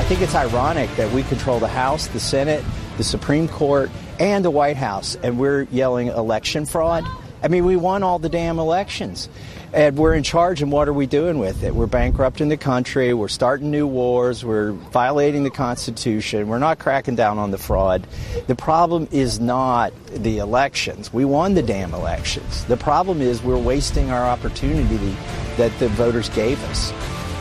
think it's ironic that we control the House, the Senate, the Supreme Court, and the White House, and we're yelling election fraud. I mean, we won all the damn elections, and we're in charge, and what are we doing with it? We're bankrupting the country, we're starting new wars, we're violating the Constitution, we're not cracking down on the fraud. The problem is not the elections. We won the damn elections. The problem is we're wasting our opportunity that the voters gave us.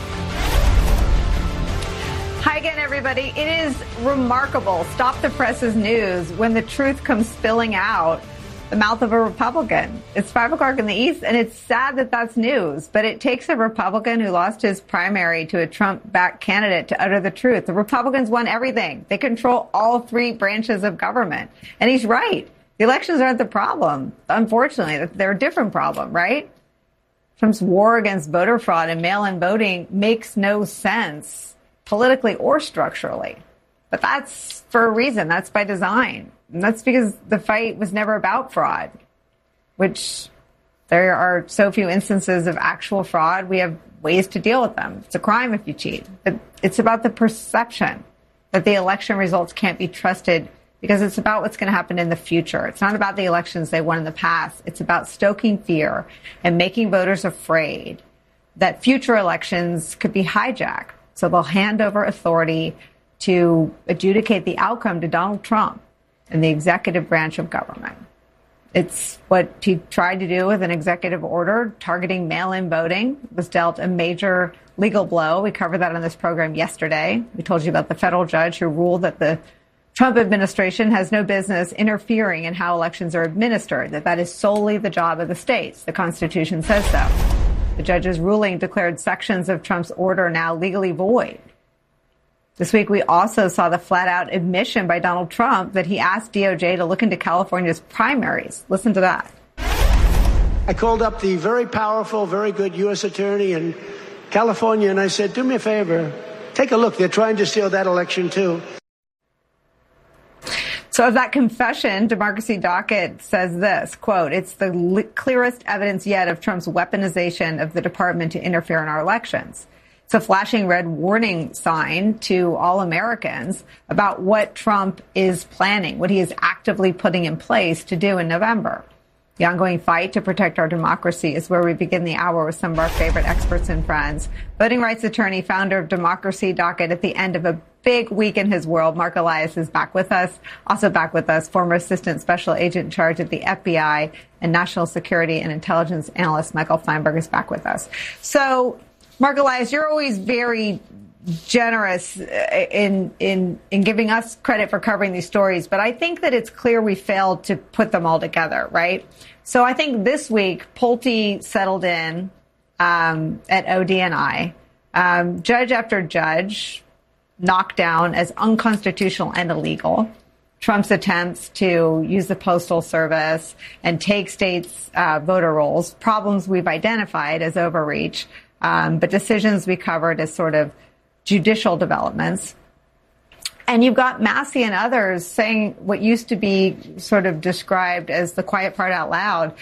Hi again, everybody. It is remarkable. Stop the Press's news when the truth comes spilling out the mouth of a Republican. It's 5 o'clock in the East, and it's sad that that's news, but it takes a Republican who lost his primary to a Trump-backed candidate to utter the truth. The Republicans won everything. They control all three branches of government. And he's right. The elections aren't the problem. Unfortunately, they're a different problem, right? Trump's war against voter fraud and mail-in voting makes no sense politically or structurally. But that's for a reason. That's by design. And that's because the fight was never about fraud, which there are so few instances of actual fraud. We have ways to deal with them. It's a crime if you cheat. But it's about the perception that the election results can't be trusted because it's about what's going to happen in the future. It's not about the elections they won in the past. It's about stoking fear and making voters afraid that future elections could be hijacked. So they'll hand over authority to adjudicate the outcome to Donald Trump and the executive branch of government. It's what he tried to do with an executive order targeting mail-in voting. It was dealt a major legal blow. We covered that on this program yesterday. We told you about the federal judge who ruled that the Trump administration has no business interfering in how elections are administered, that is solely the job of the states. The Constitution says so. The judge's ruling declared sections of Trump's order now legally void. This week, we also saw the flat-out admission by Donald Trump that he asked DOJ to look into California's primaries. Listen to that. I called up the very powerful, very good U.S. attorney in California, and I said, do me a favor, take a look. They're trying to steal that election, too. So of that confession, Democracy Docket says this, quote, it's the clearest evidence yet of Trump's weaponization of the department to interfere in our elections. It's a flashing red warning sign to all Americans about what Trump is planning, what he is actively putting in place to do in November. The ongoing fight to protect our democracy is where we begin the hour with some of our favorite experts and friends. Voting rights attorney, founder of Democracy Docket at the end of a big week in his world, Mark Elias is back with us. Also back with us, former assistant special agent in charge at the FBI and national security and intelligence analyst Michael Feinberg is back with us. So, Mark Elias, you're always very generous in giving us credit for covering these stories, but I think that it's clear we failed to put them all together, right? So I think this week, Pulte settled in at ODNI. Judge after judge knocked down as unconstitutional and illegal Trump's attempts to use the Postal Service and take states' voter rolls, problems we've identified as overreach, but decisions we covered as sort of judicial developments. And you've got Massey and others saying what used to be sort of described as the quiet part out loud,